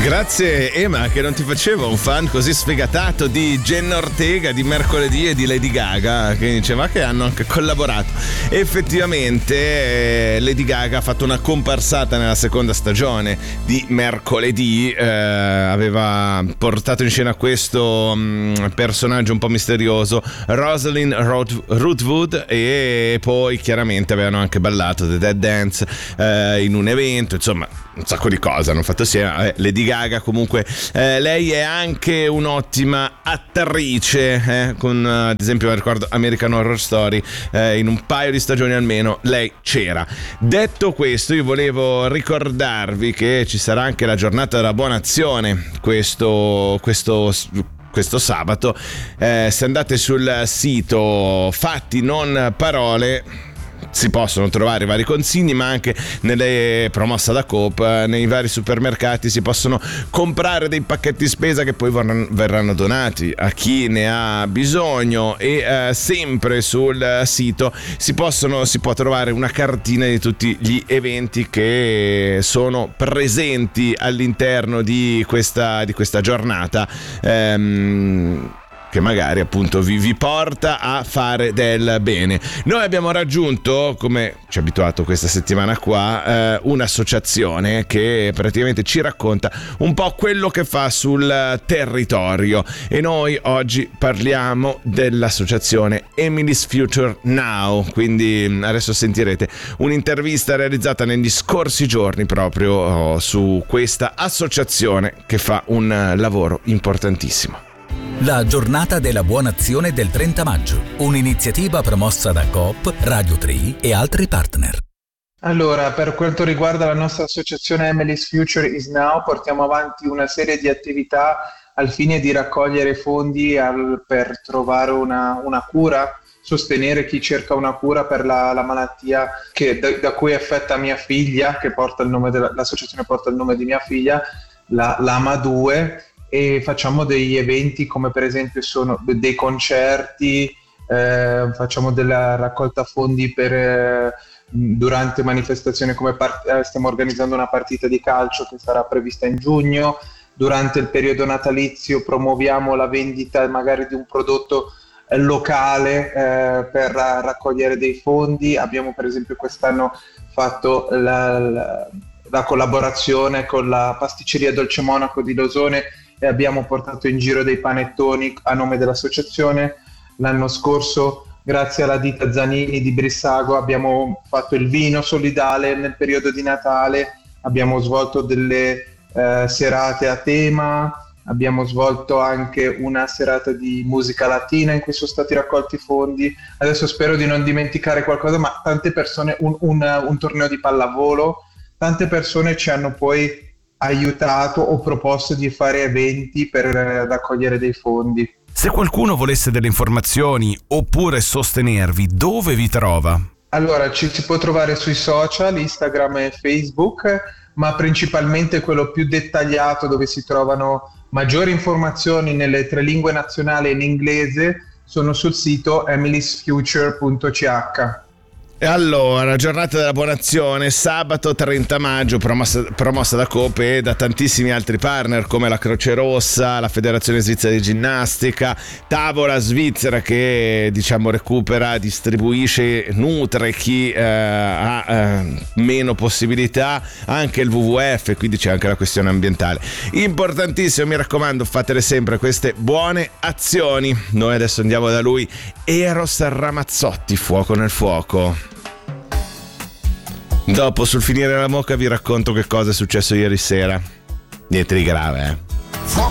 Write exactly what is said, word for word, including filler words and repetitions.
Grazie Ema, che non ti facevo un fan così sfegatato di Jenna Ortega, di Mercoledì e di Lady Gaga, che diceva che hanno anche collaborato. Effettivamente eh, Lady Gaga ha fatto una comparsata nella seconda stagione di Mercoledì, eh, aveva portato in scena questo mh, personaggio un po' misterioso, Rosalind Rootwood, e poi chiaramente avevano anche ballato The Dead Dance eh, in un evento, insomma un sacco di cose hanno fatto assieme. eh, Lady Gaga comunque eh, lei è anche un'ottima attrice, eh, con ad esempio mi ricordo American Horror Story, eh, in un paio di stagioni almeno lei c'era. Detto questo, io volevo ricordarvi che ci sarà anche la giornata della buona azione questo questo questo sabato. Eh, se andate sul sito Fatti Non Parole si possono trovare vari consigli, ma anche nelle promossa da Coop, nei vari supermercati si possono comprare dei pacchetti spesa che poi vorranno, verranno donati a chi ne ha bisogno. E eh, sempre sul sito si possono si può trovare una cartina di tutti gli eventi che sono presenti all'interno di questa di questa giornata, ehm, che magari appunto vi, vi porta a fare del bene. Noi abbiamo raggiunto, come ci ha abituato questa settimana qua, eh, un'associazione che praticamente ci racconta un po' quello che fa sul territorio, e noi oggi parliamo dell'associazione Emily's Future Now. Quindi adesso sentirete un'intervista realizzata negli scorsi giorni proprio oh, su questa associazione che fa un lavoro importantissimo. La giornata della buona azione del trenta maggio, un'iniziativa promossa da Coop, Radio tre e altri partner. Allora, per quanto riguarda la nostra associazione Emily's Future is Now, portiamo avanti una serie di attività al fine di raccogliere fondi al, per trovare una, una cura, sostenere chi cerca una cura per la, la malattia che, da, da cui è affetta mia figlia, che porta il nome della, l'associazione porta il nome di mia figlia, la, l'Ama due. E facciamo degli eventi come per esempio sono dei concerti, eh, facciamo della raccolta fondi per eh, durante manifestazioni come part- eh, stiamo organizzando una partita di calcio che sarà prevista in giugno. Durante il periodo natalizio promuoviamo la vendita magari di un prodotto eh, locale eh, per ra- raccogliere dei fondi. Abbiamo per esempio quest'anno fatto la, la, la collaborazione con la pasticceria Dolce Monaco di Losone e abbiamo portato in giro dei panettoni a nome dell'associazione. L'anno scorso, grazie alla ditta Zanini di Brissago, abbiamo fatto il vino solidale nel periodo di Natale, abbiamo svolto delle eh, serate a tema, abbiamo svolto anche una serata di musica latina in cui sono stati raccolti fondi. Adesso spero di non dimenticare qualcosa, ma tante persone, un, un, un torneo di pallavolo, tante persone ci hanno poi aiutato o proposto di fare eventi per raccogliere dei fondi. Se qualcuno volesse delle informazioni oppure sostenervi, dove vi trova? Allora, ci si può trovare sui social, Instagram e Facebook, ma principalmente quello più dettagliato dove si trovano maggiori informazioni nelle tre lingue nazionali e in inglese sono sul sito emilys future punto c h. E allora, giornata della buona azione, sabato trenta maggio, promossa, promossa da Coop e da tantissimi altri partner come la Croce Rossa, la Federazione Svizzera di Ginnastica, Tavola Svizzera che diciamo recupera, distribuisce, nutre chi eh, ha eh, meno possibilità, anche il W W F, quindi c'è anche la questione ambientale. Importantissimo, mi raccomando, fatele sempre queste buone azioni. Noi adesso andiamo da lui, Eros Ramazzotti, Fuoco nel fuoco. Dopo, sul finire la mocca, vi racconto che cosa è successo ieri sera. Niente di grave, eh.